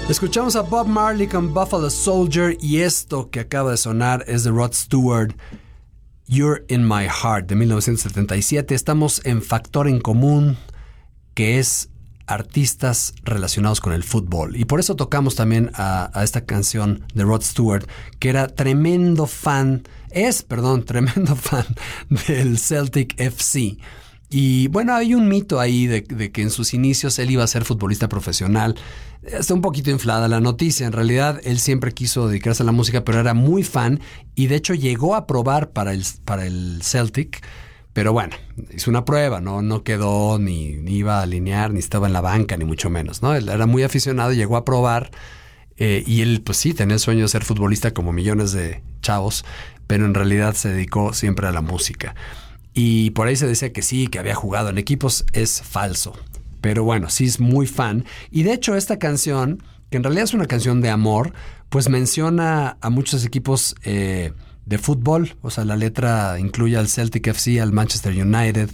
Escuchamos a Bob Marley con Buffalo Soldier y esto que acaba de sonar es de Rod Stewart, You're in My Heart, de 1977. Estamos en Factor en Común, que es artistas relacionados con el fútbol. Y por eso tocamos también a esta canción de Rod Stewart, que era tremendo fan del Celtic FC. Y bueno, hay un mito ahí de que en sus inicios él iba a ser futbolista profesional. Está un poquito inflada la noticia. En realidad, él siempre quiso dedicarse a la música, pero era muy fan y de hecho llegó a probar para el Celtic. Pero bueno, hizo una prueba, no quedó, ni iba a alinear, ni estaba en la banca, ni mucho menos, ¿no? Él era muy aficionado, llegó a probar y él, pues sí, tenía el sueño de ser futbolista como millones de chavos, pero en realidad se dedicó siempre a la música. Y por ahí se decía que sí, que había jugado en equipos. Es falso. Pero bueno, sí es muy fan. Y de hecho esta canción, que en realidad es una canción de amor, pues menciona a muchos equipos de fútbol. O sea, la letra incluye al Celtic FC, al Manchester United.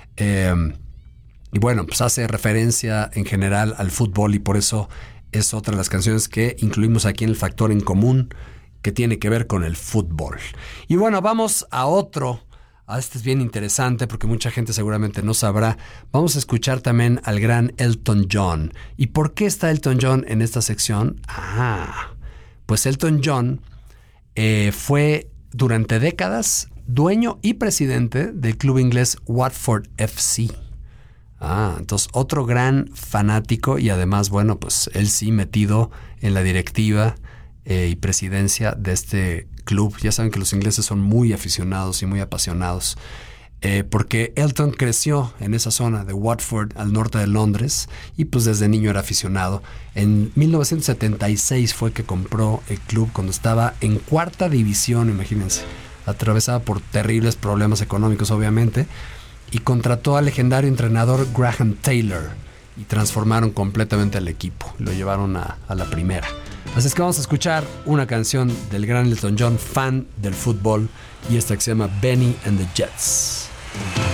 Y bueno, pues hace referencia en general al fútbol y por eso es otra de las canciones que incluimos aquí en el Factor en Común, que tiene que ver con el fútbol. Y bueno, vamos a otro. Este es bien interesante porque mucha gente seguramente no sabrá. Vamos a escuchar también al gran Elton John. ¿Y por qué está Elton John en esta sección? Pues Elton John fue durante décadas dueño y presidente del club inglés Watford FC. Entonces otro gran fanático y además, bueno, pues él sí metido en la directiva y presidencia de este club. Ya saben que los ingleses son muy aficionados y muy apasionados, porque Elton creció en esa zona de Watford, al norte de Londres, y pues desde niño era aficionado. En 1976 fue que compró el club cuando estaba en cuarta división, imagínense, atravesada por terribles problemas económicos obviamente, y contrató al legendario entrenador Graham Taylor y transformaron completamente al equipo, lo llevaron a la primera. Así es que vamos a escuchar una canción del gran Elton John, fan del fútbol, y esta que se llama Benny and the Jets.